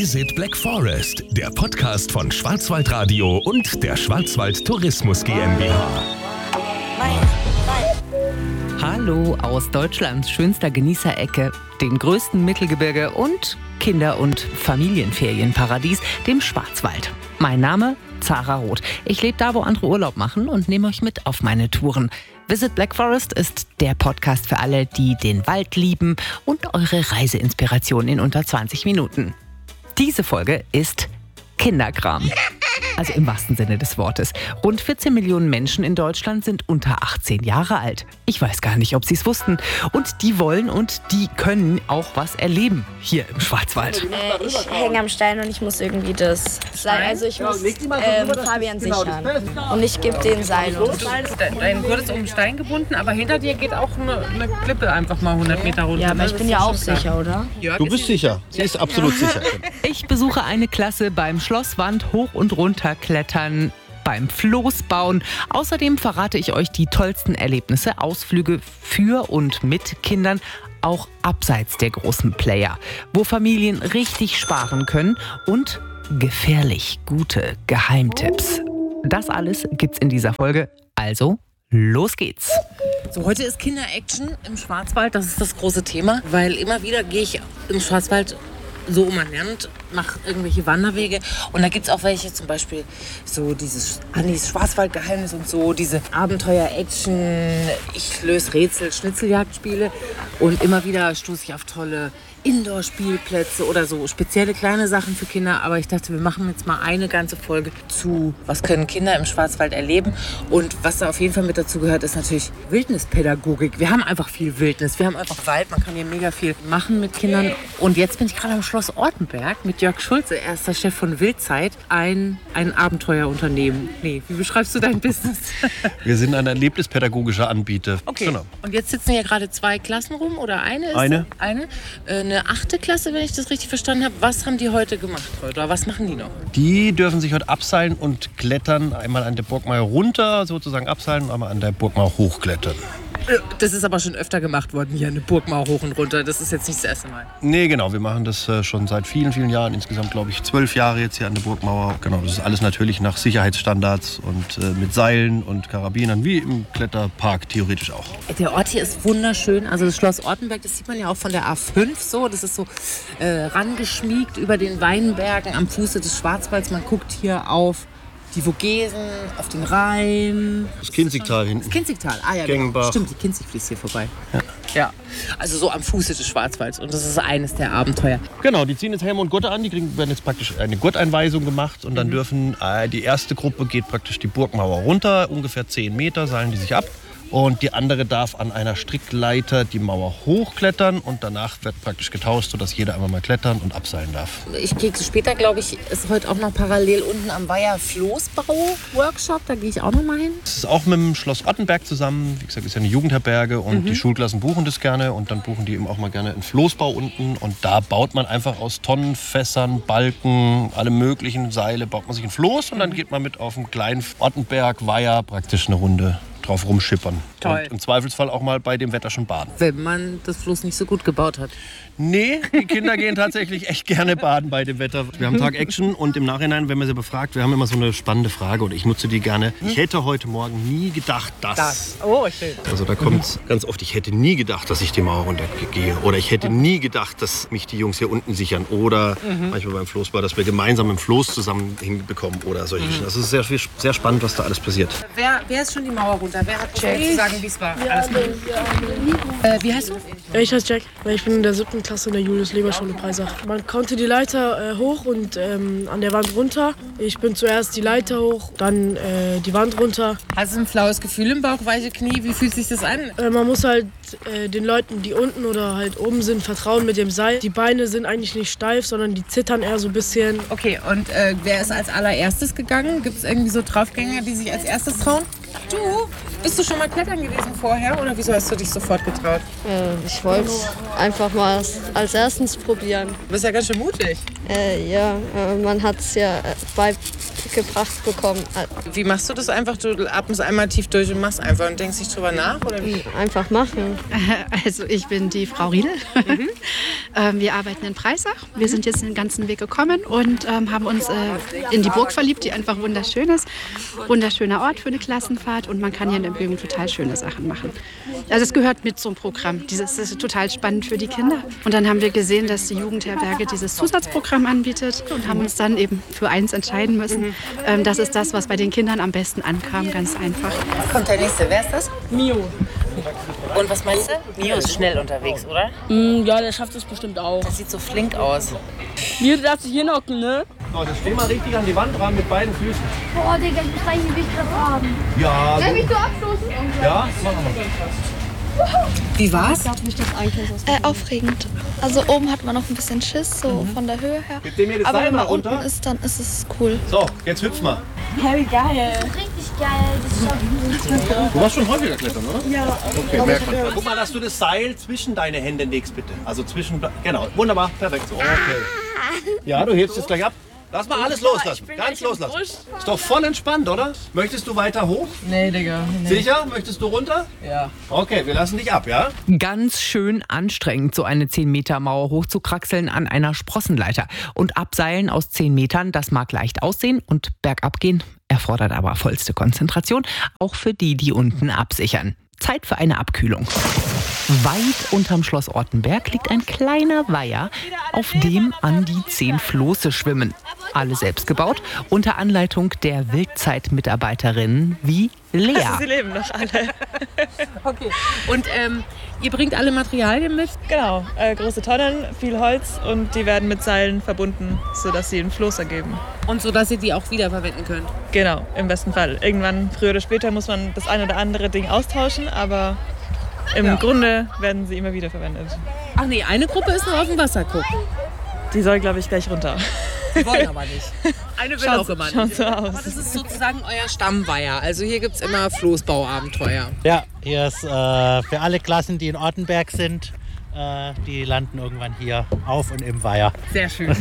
Visit Black Forest, der Podcast von Schwarzwaldradio und der Schwarzwald Tourismus GmbH. Hallo aus Deutschlands schönster Genießerecke, dem größten Mittelgebirge und Kinder- und Familienferienparadies, dem Schwarzwald. Mein Name Zara Roth. Ich lebe da, wo andere Urlaub machen und nehme euch mit auf meine Touren. Visit Black Forest ist der Podcast für alle, die den Wald lieben und eure Reiseinspiration in unter 20 Minuten. Diese Folge ist Kinderkram. Also im wahrsten Sinne des Wortes. Rund 14 Millionen Menschen in Deutschland sind unter 18 Jahre alt. Ich weiß gar nicht, ob sie es wussten. Und die wollen und die können auch was erleben hier im Schwarzwald. Ich hänge am Stein und ich muss irgendwie das Seil, also ich muss Fabian sichern. Und ich gebe den Seil. Dein Gurt ist um den Stein gebunden, aber hinter dir geht auch eine Klippe einfach mal 100 Meter runter. Ja, aber ich bin ja auch sicher, oder? Du bist sicher. Sie ist absolut sicher. Ich besuche eine Klasse beim Schlosswand hoch und runter klettern, beim Floßbauen. Außerdem verrate ich euch die tollsten Erlebnisse, Ausflüge für und mit Kindern, auch abseits der großen Player, wo Familien richtig sparen können und gefährlich gute Geheimtipps. Das alles gibt's in dieser Folge, also los geht's. So, heute ist Kinder-Action im Schwarzwald, das ist das große Thema, weil immer wieder gehe ich im Schwarzwald so umernannt, mache irgendwelche Wanderwege und da gibt es auch welche, zum Beispiel so dieses Annis Schwarzwaldgeheimnis und so, diese Abenteuer-Action, ich löse Rätsel, Schnitzeljagdspiele und immer wieder stoße ich auf tolle Indoor-Spielplätze oder so spezielle kleine Sachen für Kinder, aber ich dachte, wir machen jetzt mal eine ganze Folge zu, was können Kinder im Schwarzwald erleben und was da auf jeden Fall mit dazu gehört, ist natürlich Wildnispädagogik. Wir haben einfach viel Wildnis, wir haben einfach Wald, man kann hier mega viel machen mit Kindern und jetzt bin ich gerade am Schloss Ortenberg mit Jörg Schulze, er ist der Chef von Wildzeit, ein Abenteuerunternehmen. Nee, wie beschreibst du dein Business? Wir sind ein erlebnispädagogischer Anbieter. Okay, Genau. Und jetzt sitzen hier gerade 2 Klassen rum oder eine? Ist Eine. Eine 8. Klasse, wenn ich das richtig verstanden habe. Was haben die heute gemacht oder was machen die noch? Die dürfen sich heute abseilen und klettern. Einmal an der Burgmauer runter, sozusagen abseilen, und einmal an der Burgmauer hochklettern. Das ist aber schon öfter gemacht worden hier, eine Burgmauer hoch und runter. Das ist jetzt nicht das erste Mal. Nee, genau. Wir machen das schon seit vielen, vielen Jahren. Insgesamt, glaube ich, 12 Jahre jetzt hier an der Burgmauer. Genau, das ist alles natürlich nach Sicherheitsstandards und mit Seilen und Karabinern, wie im Kletterpark theoretisch auch. Der Ort hier ist wunderschön. Also das Schloss Ortenberg, das sieht man ja auch von der A5 so. Das ist so rangeschmiegt über den Weinbergen am Fuße des Schwarzwalds. Man guckt hier auf die Vogesen, auf den Rhein. Das Kinzigtal hinten. Das Kinzigtal, ja, Gengenbach. genau. Stimmt, die Kinzig fließt hier vorbei. Ja, also so am Fuße des Schwarzwalds. Und das ist eines der Abenteuer. Genau, die ziehen jetzt Helme und Gurte an. Werden jetzt praktisch eine Gurteinweisung gemacht. Und dann dürfen die erste Gruppe geht praktisch die Burgmauer runter, ungefähr 10 Meter, seilen die sich ab. Und die andere darf an einer Strickleiter die Mauer hochklettern und danach wird praktisch getauscht, sodass jeder einmal mal klettern und abseilen darf. Ich gehe später, glaube ich, ist heute auch noch parallel unten am Weiher Floßbau-Workshop. Da gehe ich auch noch mal hin. Das ist auch mit dem Schloss Ortenberg zusammen. Wie gesagt, ist ja eine Jugendherberge und die Schulklassen buchen das gerne. Und dann buchen die eben auch mal gerne einen Floßbau unten. Und da baut man einfach aus Tonnen, Fässern, Balken, alle möglichen Seile, baut man sich ein Floß und dann geht man mit auf dem kleinen Ortenberg, Weiher praktisch eine Runde drauf rumschippern. Toll. Und im Zweifelsfall auch mal bei dem Wetter schon baden. Wenn man das Floß nicht so gut gebaut hat. Nee, die Kinder gehen tatsächlich echt gerne baden bei dem Wetter. Wir haben Tag Action und im Nachhinein, wenn man sie befragt, wir haben immer so eine spannende Frage und ich nutze die gerne. Ich hätte heute Morgen nie gedacht, dass... Oh, schön. Also da kommt ganz oft, ich hätte nie gedacht, dass ich die Mauer runtergehe. Oder ich hätte nie gedacht, dass mich die Jungs hier unten sichern. Oder manchmal beim Floßbau, dass wir gemeinsam im Floß zusammen hinbekommen oder solche Geschichten. Das ist sehr, sehr spannend, was da alles passiert. Wer ist schon die Mauer runter? Wer hat zu sagen, wie es war? Alles gut. Wie heißt du? Ich heiße Jack, ich bin in der 7. Klasse in der Julius-Leber-Schule Breisach. Man konnte die Leiter hoch und an der Wand runter. Ich bin zuerst die Leiter hoch, dann die Wand runter. Hast du ein flaues Gefühl im Bauch, weiche Knie? Wie fühlt sich das an? Man muss halt den Leuten, die unten oder halt oben sind, vertrauen mit dem Seil. Die Beine sind eigentlich nicht steif, sondern die zittern eher so ein bisschen. Okay, und wer ist als allererstes gegangen? Gibt es irgendwie so Draufgänger, die sich als erstes trauen? Du, bist du schon mal klettern gewesen vorher oder wieso hast du dich sofort getraut? Ich wollte es einfach mal als erstens probieren. Du bist ja ganz schön mutig. Man hat es ja bei mitgebracht bekommen. Wie machst du das einfach? Du atmest einmal tief durch und machst einfach und denkst nicht drüber nach? Oder wie? Einfach machen. Also ich bin die Frau Riedel. Wir arbeiten in Breisach. Wir sind jetzt den ganzen Weg gekommen und haben uns in die Burg verliebt, die einfach wunderschön ist. Wunderschöner Ort für eine Klassenfahrt und man kann hier in der Umgebung total schöne Sachen machen. Also es gehört mit zum Programm. Das ist total spannend für die Kinder. Und dann haben wir gesehen, dass die Jugendherberge dieses Zusatzprogramm anbietet und haben uns dann eben für eins entscheiden müssen. Das ist das, was bei den Kindern am besten ankam, ganz einfach. Kommt der Nächste. Wer ist das? Mio. Und was meinst du? Mio ist schnell unterwegs, oder? Ja, der schafft es bestimmt auch. Das sieht so flink aus. Mio, du darfst dich hier hocken, ne? So, dann steh mal richtig an die Wand ran mit beiden Füßen. Boah, Digga, ich muss eigentlich nicht gerade haben. Ja, Soll ich mich so abstoßen? Ja, machen wir. Wie war's? Aufregend. Also oben hat man noch ein bisschen Schiss, so von der Höhe her. Gib dir mir das Aber Seil wenn mal man unten runter. ist, dann ist es cool. So, jetzt hüpf mal. Ja, wie geil. Das ist richtig geil. Das ist schon Du warst schon häufiger klettern, oder? Ja. Okay, merkt man. Guck mal, dass du das Seil zwischen deine Hände legst, bitte. Also zwischen, genau, wunderbar, perfekt. So, okay. Ja, du hebst es gleich ab. Lass mal alles loslassen, ganz loslassen. Ist doch voll entspannt, oder? Möchtest du weiter hoch? Nee, Digga. Nee. Sicher? Möchtest du runter? Ja. Okay, wir lassen dich ab, ja? Ganz schön anstrengend, so eine 10-Meter-Mauer hochzukraxeln an einer Sprossenleiter. Und abseilen aus 10 Metern, das mag leicht aussehen und bergab gehen erfordert aber vollste Konzentration, auch für die, die unten absichern. Zeit für eine Abkühlung. Weit unterm Schloss Ortenberg liegt ein kleiner Weiher, auf dem an die 10 Floße schwimmen. Alle selbst gebaut, unter Anleitung der Wildzeit-Mitarbeiterinnen wie Lea. Also sie leben noch alle. Okay. Und ihr bringt alle Materialien mit? Genau, große Tonnen, viel Holz und die werden mit Seilen verbunden, sodass sie einen Floß ergeben. Und so, dass ihr die auch wiederverwenden könnt? Genau, im besten Fall. Irgendwann, früher oder später, muss man das eine oder andere Ding austauschen, aber im Grunde werden sie immer wieder verwendet. Ach nee, eine Gruppe ist noch auf dem Wasser gucken. Die soll, glaube ich, gleich runter. Die wollen aber nicht. Eine will auch immer nicht. Schaut so aus. Das ist sozusagen euer Stammweiher. Also hier gibt es immer Floßbauabenteuer. Ja, hier ist für alle Klassen, die in Ortenberg sind, die landen irgendwann hier auf und im Weiher. Sehr schön.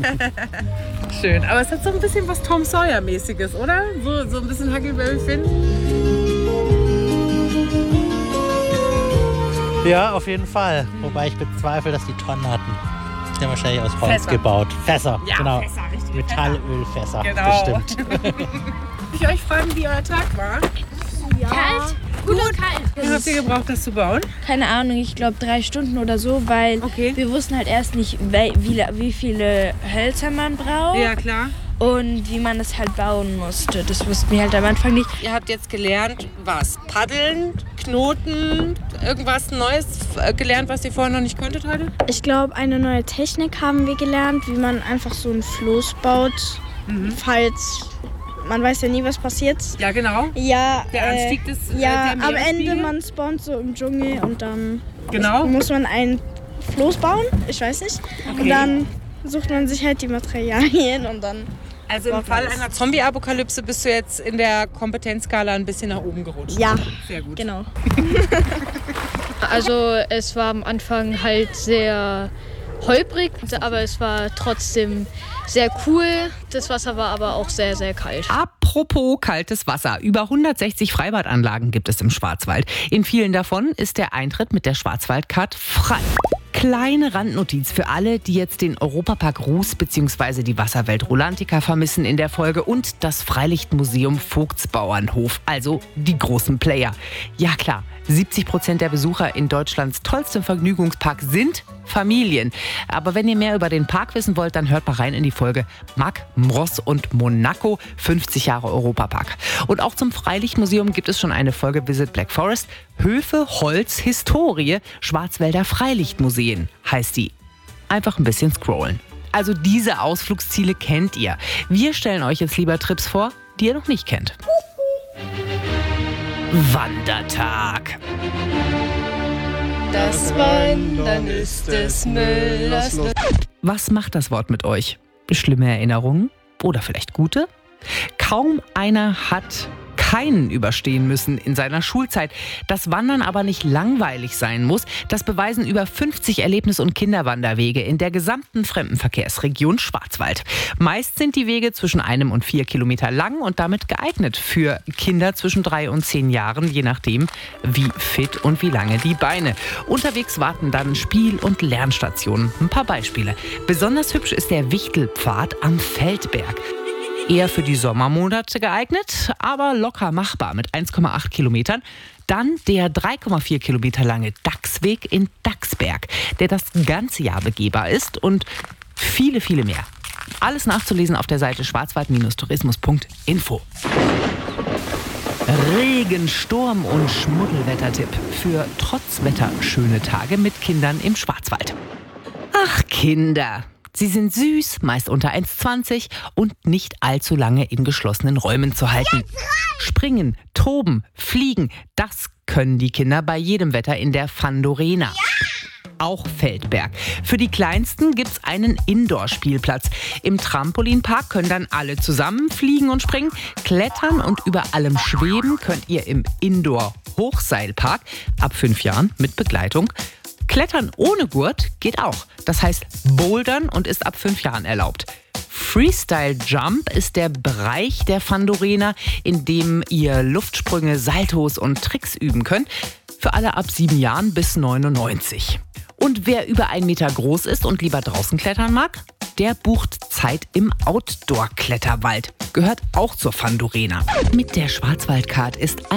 Schön. Aber es hat so ein bisschen was Tom Sawyer-mäßiges, oder? So ein bisschen Huckleberry Finn. Ja, auf jeden Fall. Wobei ich bezweifle, dass die Tonnen hatten. Die haben wahrscheinlich aus Holz gebaut. Fässer, ja, genau. Fässer, richtig. Metallölfässer, genau. bestimmt. Darf ich euch fragen, wie euer Tag war? Ja. Kalt? Gut und kalt. Wie habt ihr gebraucht, das zu bauen? Keine Ahnung, ich glaube 3 Stunden oder so, weil wir wussten halt erst nicht, wie viele Hölzer man braucht. Ja, klar. Und wie man es halt bauen musste. Das wussten wir halt am Anfang nicht. Ihr habt jetzt gelernt, was? Paddeln, Knoten, irgendwas Neues gelernt, was ihr vorher noch nicht konntet heute? Ich glaube, eine neue Technik haben wir gelernt, wie man einfach so ein Floß baut, falls... Man weiß ja nie, was passiert. Ja, genau. Ja, der Anstieg des ja, der am Ende, man spawnt so im Dschungel und dann muss man ein Floß bauen, ich weiß nicht. Okay. Und dann sucht man sich halt die Materialien und dann... Also im Fall einer Zombie-Apokalypse bist du jetzt in der Kompetenzskala ein bisschen nach oben gerutscht. Ja, sehr gut. Genau. Also es war am Anfang halt sehr holprig, aber es war trotzdem sehr cool. Das Wasser war aber auch sehr, sehr kalt. Apropos kaltes Wasser. Über 160 Freibadanlagen gibt es im Schwarzwald. In vielen davon ist der Eintritt mit der Schwarzwaldcard frei. Kleine Randnotiz für alle, die jetzt den Europapark Ruß bzw. die Wasserwelt Rolantica vermissen in der Folge und das Freilichtmuseum Vogtsbauernhof, also die großen Player. Ja klar, 70% der Besucher in Deutschlands tollstem Vergnügungspark sind Familien. Aber wenn ihr mehr über den Park wissen wollt, dann hört mal rein in die Folge Mack, Mross und Monaco, 50 Jahre Europapark. Und auch zum Freilichtmuseum gibt es schon eine Folge Visit Black Forest. Höfe, Holz, Historie, Schwarzwälder Freilichtmuseen heißt die. Einfach ein bisschen scrollen. Also diese Ausflugsziele kennt ihr. Wir stellen euch jetzt lieber Trips vor, die ihr noch nicht kennt. Wandertag. Das Wandern ist des Müllers. Was macht das Wort mit euch? Schlimme Erinnerungen? Oder vielleicht gute? Kaum einer hat keinen überstehen müssen in seiner Schulzeit. Dass Wandern aber nicht langweilig sein muss, das beweisen über 50 Erlebnis- und Kinderwanderwege in der gesamten Fremdenverkehrsregion Schwarzwald. Meist sind die Wege zwischen 1 und 4 Kilometer lang und damit geeignet für Kinder zwischen 3 und 10 Jahren, je nachdem, wie fit und wie lange die Beine. Unterwegs warten dann Spiel- und Lernstationen. Ein paar Beispiele. Besonders hübsch ist der Wichtelpfad am Feldberg. Eher für die Sommermonate geeignet, aber locker machbar mit 1,8 Kilometern. Dann der 3,4 Kilometer lange Dachsweg in Dachsberg, der das ganze Jahr begehbar ist und viele, viele mehr. Alles nachzulesen auf der Seite schwarzwald-tourismus.info. Regen, Sturm und Schmuddelwettertipp für trotz Wetter schöne Tage mit Kindern im Schwarzwald. Ach, Kinder. Sie sind süß, meist unter 1,20 und nicht allzu lange in geschlossenen Räumen zu halten. Springen, toben, fliegen, das können die Kinder bei jedem Wetter in der Fandorena. Auch Feldberg. Für die Kleinsten gibt's einen Indoor-Spielplatz. Im Trampolinpark können dann alle zusammen fliegen und springen. Klettern und über allem schweben könnt ihr im Indoor-Hochseilpark ab 5 Jahren mit Begleitung. Klettern ohne Gurt geht auch. Das heißt Bouldern und ist ab 5 Jahren erlaubt. Freestyle Jump ist der Bereich der Fandorena, in dem ihr Luftsprünge, Saltos und Tricks üben könnt. Für alle ab 7 Jahren bis 99. Und wer über 1 Meter groß ist und lieber draußen klettern mag, der bucht Zeit im Outdoor-Kletterwald. Gehört auch zur Fandorena. Mit der Schwarzwaldcard ist